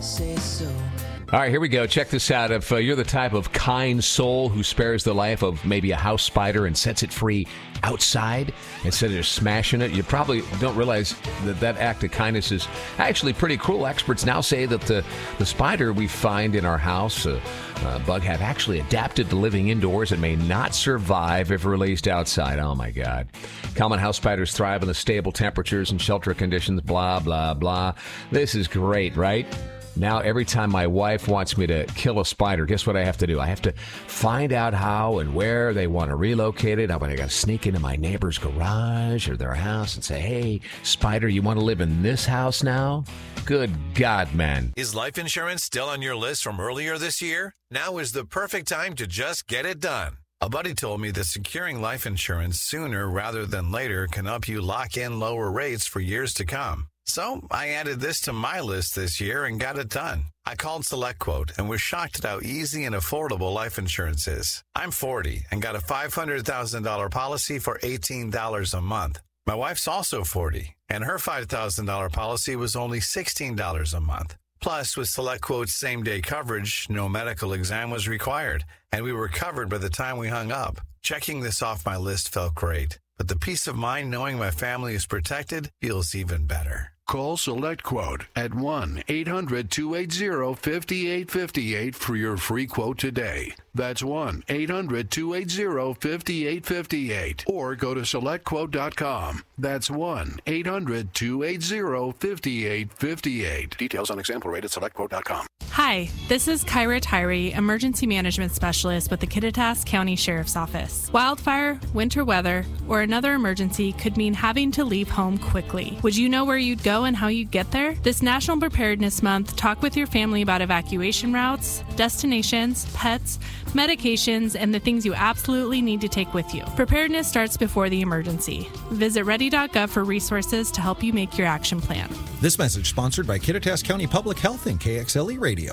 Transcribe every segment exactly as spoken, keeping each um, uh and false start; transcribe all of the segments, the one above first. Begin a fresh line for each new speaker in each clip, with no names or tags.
say so.
All right, here we go. Check this out. If uh, you're the type of kind soul who spares the life of maybe a house spider and sets it free outside instead of just smashing it, you probably don't realize that that act of kindness is actually pretty cruel. Experts now say that the, the spider we find in our house, uh, uh, bug, have actually adapted to living indoors and may not survive if released outside. Oh, my God. Common house spiders thrive in the stable temperatures and shelter conditions, blah, blah, blah. This is great, right? Now, every time my wife wants me to kill a spider, guess what I have to do? I have to find out how and where they want to relocate it. I got to sneak into my neighbor's garage or their house and say, hey, spider, you want to live in this house now? Good God, man.
Is life insurance still on your list from earlier this year? Now is the perfect time to just get it done. A buddy told me that securing life insurance sooner rather than later can help you lock in lower rates for years to come. So I added this to my list this year and got it done. I called SelectQuote and was shocked at how easy and affordable life insurance is. I'm forty and got a five hundred thousand dollars policy for eighteen dollars a month. My wife's also forty, and her five thousand dollars policy was only sixteen dollars a month. Plus, with SelectQuote's same-day coverage, no medical exam was required, and we were covered by the time we hung up. Checking this off my list felt great, but the peace of mind knowing my family is protected feels even better.
Call SelectQuote at one eight hundred two eight zero five eight five eight for your free quote today. That's one eight hundred two eight zero five eight five eight. Or go to select quote dot com. That's one eight hundred two eight zero five eight five eight. Details on example rate at select quote dot com.
Hi, this is Kyra Tyree, Emergency Management Specialist with the Kittitas County Sheriff's Office. Wildfire, winter weather, or another emergency could mean having to leave home quickly. Would you know where you'd go and how you'd get there? This National Preparedness Month, talk with your family about evacuation routes, destinations, pets, medications, and the things you absolutely need to take with you. Preparedness starts before the emergency. Visit ready dot gov for resources to help you make your action plan.
This message sponsored by Kittitas County Public Health and K X L E Radio.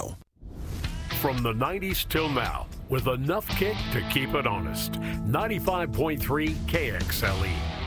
From the nineties till now, with enough kick to keep it honest. ninety-five point three K X L E.